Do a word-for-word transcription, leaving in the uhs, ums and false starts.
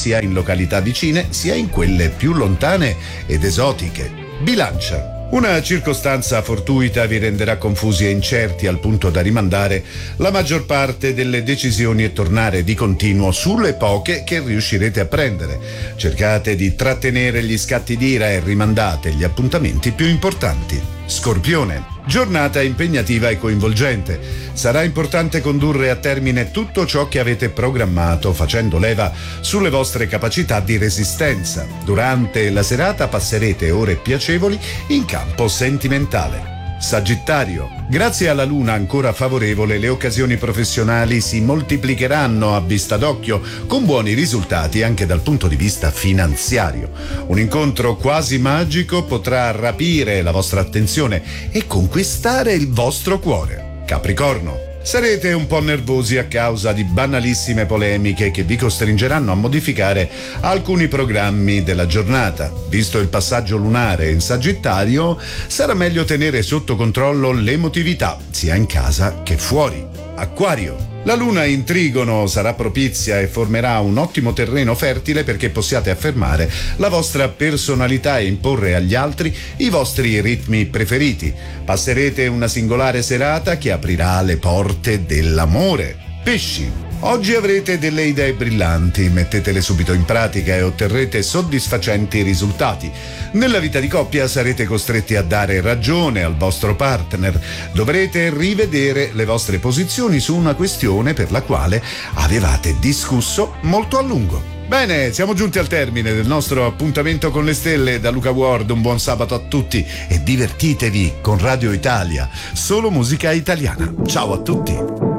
sia in località vicine sia in quelle più lontane ed esotiche. Bilancia. Una circostanza fortuita vi renderà confusi e incerti al punto da rimandare la maggior parte delle decisioni e tornare di continuo sulle poche che riuscirete a prendere. Cercate di trattenere gli scatti d'ira e rimandate gli appuntamenti più importanti. Scorpione. Giornata impegnativa e coinvolgente. Sarà importante condurre a termine tutto ciò che avete programmato, facendo leva sulle vostre capacità di resistenza. Durante la serata passerete ore piacevoli in campo sentimentale. Sagittario. Grazie alla luna ancora favorevole, le occasioni professionali si moltiplicheranno a vista d'occhio, con buoni risultati anche dal punto di vista finanziario. Un incontro quasi magico potrà rapire la vostra attenzione e conquistare il vostro cuore. Capricorno. Sarete un po' nervosi a causa di banalissime polemiche che vi costringeranno a modificare alcuni programmi della giornata. Visto il passaggio lunare in Sagittario, sarà meglio tenere sotto controllo l'emotività, sia in casa che fuori. Acquario. La luna in trigono sarà propizia e formerà un ottimo terreno fertile perché possiate affermare la vostra personalità e imporre agli altri i vostri ritmi preferiti. Passerete una singolare serata che aprirà le porte dell'amore. Pesci. Oggi avrete delle idee brillanti, mettetele subito in pratica e otterrete soddisfacenti risultati. Nella vita di coppia sarete costretti a dare ragione al vostro partner. Dovrete rivedere le vostre posizioni su una questione per la quale avevate discusso molto a lungo. Bene, siamo giunti al termine del nostro appuntamento con le stelle. Da Luca Ward un buon sabato a tutti e divertitevi con Radio Italia, solo musica italiana. Ciao a tutti.